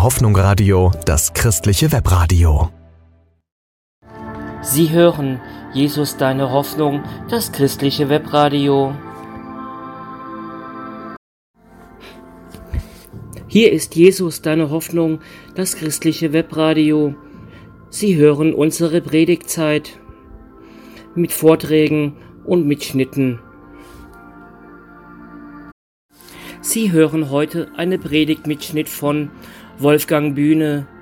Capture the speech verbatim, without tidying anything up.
Hoffnung Radio, das christliche Webradio. Sie hören Jesus, deine Hoffnung, das christliche Webradio. Hier ist Jesus, deine Hoffnung, das christliche Webradio. Sie hören unsere Predigtzeit mit Vorträgen und Mitschnitten. Sie hören heute eine Predigtmitschnitt von Wolfgang Bühne